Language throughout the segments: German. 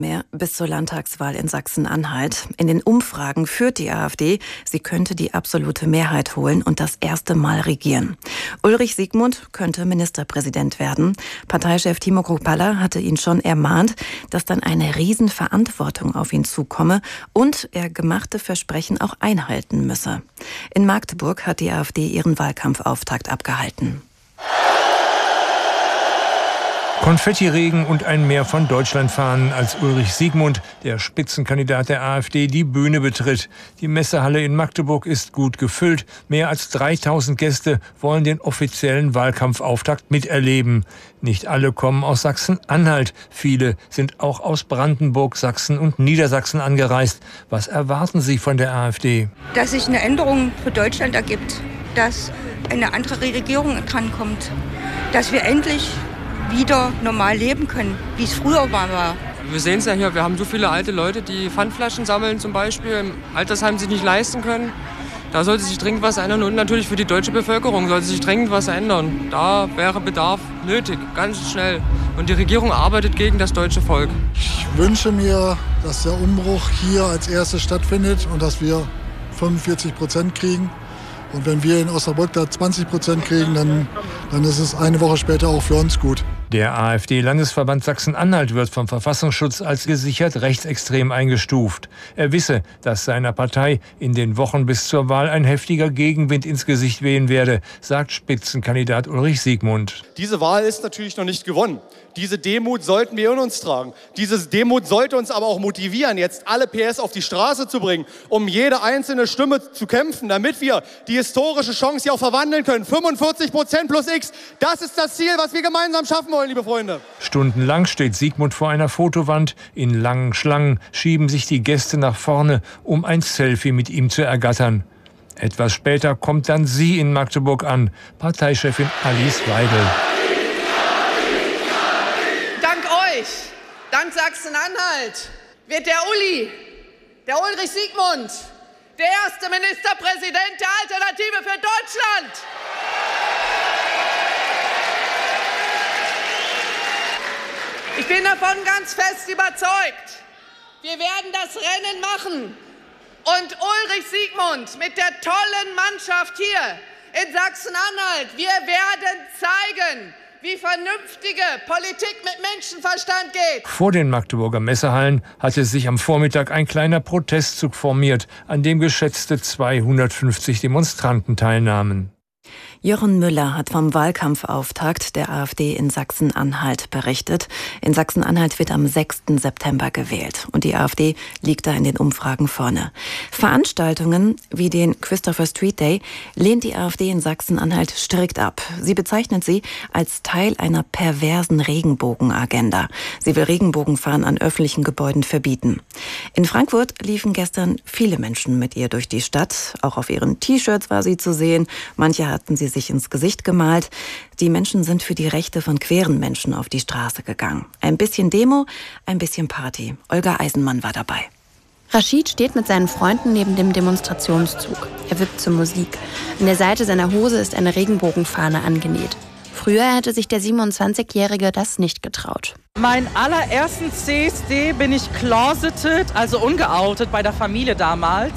Mehr bis zur Landtagswahl in Sachsen-Anhalt. In den Umfragen führt die AfD. Sie könnte die absolute Mehrheit holen und das erste Mal regieren. Ulrich Siegmund könnte Ministerpräsident werden. Parteichef Timo Kruppalla hatte ihn schon ermahnt, dass dann eine Riesenverantwortung auf ihn zukomme und er gemachte Versprechen auch einhalten müsse. In Magdeburg hat die AfD ihren Wahlkampfauftakt abgehalten. Konfettiregen und ein Mehr von Deutschlandfahnen, als Ulrich Siegmund, der Spitzenkandidat der AfD, die Bühne betritt. Die Messehalle in Magdeburg ist gut gefüllt. Mehr als 3000 Gäste wollen den offiziellen Wahlkampfauftakt miterleben. Nicht alle kommen aus Sachsen-Anhalt. Viele sind auch aus Brandenburg, Sachsen und Niedersachsen angereist. Was erwarten Sie von der AfD? Dass sich eine Änderung für Deutschland ergibt, dass eine andere Regierung drankommt, dass wir endlich wieder normal leben können, wie es früher war. Wir sehen es ja hier, wir haben so viele alte Leute, die Pfandflaschen sammeln zum Beispiel, im Altersheim sich nicht leisten können. Da sollte sich dringend was ändern und natürlich für die deutsche Bevölkerung sollte sich dringend was ändern. Da wäre Bedarf nötig, ganz schnell. Und die Regierung arbeitet gegen das deutsche Volk. Ich wünsche mir, dass der Umbruch hier als erstes stattfindet und dass wir 45% kriegen. Und wenn wir in Osnabrück da 20% kriegen, dann ist es eine Woche später auch für uns gut. Der AfD-Landesverband Sachsen-Anhalt wird vom Verfassungsschutz als gesichert rechtsextrem eingestuft. Er wisse, dass seiner Partei in den Wochen bis zur Wahl ein heftiger Gegenwind ins Gesicht wehen werde, sagt Spitzenkandidat Ulrich Siegmund. Diese Wahl ist natürlich noch nicht gewonnen. Diese Demut sollten wir in uns tragen. Diese Demut sollte uns aber auch motivieren, jetzt alle PS auf die Straße zu bringen, um jede einzelne Stimme zu kämpfen, damit wir die historische Chance hier auch verwandeln können. 45% plus X, das ist das Ziel, was wir gemeinsam schaffen wollen, liebe Freunde. Stundenlang steht Siegmund vor einer Fotowand. In langen Schlangen schieben sich die Gäste nach vorne, um ein Selfie mit ihm zu ergattern. Etwas später kommt dann sie in Magdeburg an, Parteichefin Alice Weidel. Dank Sachsen-Anhalt wird der Ulrich Siegmund, der erste Ministerpräsident der Alternative für Deutschland. Ich bin davon ganz fest überzeugt. Wir werden das Rennen machen. Und Ulrich Siegmund mit der tollen Mannschaft hier in Sachsen-Anhalt, wir werden zeigen, wie vernünftige Politik mit Menschenverstand geht. Vor den Magdeburger Messehallen hatte sich am Vormittag ein kleiner Protestzug formiert, an dem geschätzte 250 Demonstranten teilnahmen. Jochen Müller hat vom Wahlkampfauftakt der AfD in Sachsen-Anhalt berichtet. In Sachsen-Anhalt wird am 6. September gewählt und die AfD liegt da in den Umfragen vorne. Veranstaltungen wie den Christopher Street Day lehnt die AfD in Sachsen-Anhalt strikt ab. Sie bezeichnet sie als Teil einer perversen Regenbogenagenda. Sie will Regenbogenfahren an öffentlichen Gebäuden verbieten. In Frankfurt liefen gestern viele Menschen mit ihr durch die Stadt. Auch auf ihren T-Shirts war sie zu sehen. Manche hatten sie sich ins Gesicht gemalt. Die Menschen sind für die Rechte von queeren Menschen auf die Straße gegangen. Ein bisschen Demo, ein bisschen Party. Olga Eisenmann war dabei. Rashid steht mit seinen Freunden neben dem Demonstrationszug. Er wippt zur Musik. An der Seite seiner Hose ist eine Regenbogenfahne angenäht. Früher hätte sich der 27-Jährige das nicht getraut. Meinen allerersten CSD bin ich closeted, also ungeoutet bei der Familie damals,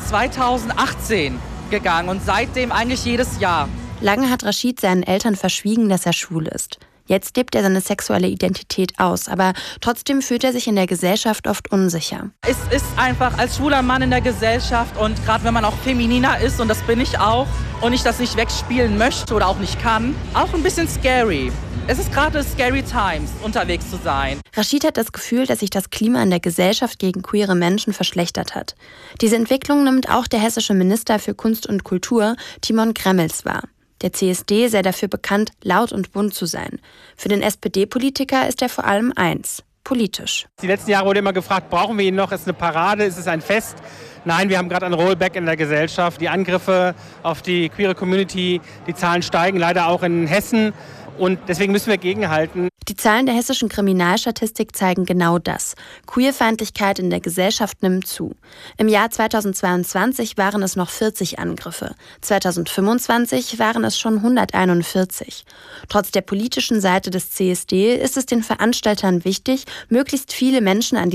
2018 gegangen und seitdem eigentlich jedes Jahr. Lange hat Rashid seinen Eltern verschwiegen, dass er schwul ist. Jetzt lebt er seine sexuelle Identität aus, aber trotzdem fühlt er sich in der Gesellschaft oft unsicher. Es ist einfach als schwuler Mann in der Gesellschaft und gerade wenn man auch femininer ist, und das bin ich auch, und ich das nicht wegspielen möchte oder auch nicht kann, auch ein bisschen scary. Es ist gerade scary times, unterwegs zu sein. Rashid hat das Gefühl, dass sich das Klima in der Gesellschaft gegen queere Menschen verschlechtert hat. Diese Entwicklung nimmt auch der hessische Minister für Kunst und Kultur, Timon Gremmels, wahr. Der CSD sei dafür bekannt, laut und bunt zu sein. Für den SPD-Politiker ist er vor allem eins: politisch. Die letzten Jahre wurde immer gefragt, brauchen wir ihn noch? Ist es eine Parade? Ist es ein Fest? Nein, wir haben gerade ein Rollback in der Gesellschaft. Die Angriffe auf die queere Community, die Zahlen steigen leider auch in Hessen. Und deswegen müssen wir gegenhalten. Die Zahlen der hessischen Kriminalstatistik zeigen genau das. Queerfeindlichkeit in der Gesellschaft nimmt zu. Im Jahr 2022 waren es noch 40 Angriffe. 2025 waren es schon 141. Trotz der politischen Seite des CSD ist es den Veranstaltern wichtig, möglichst viele Menschen an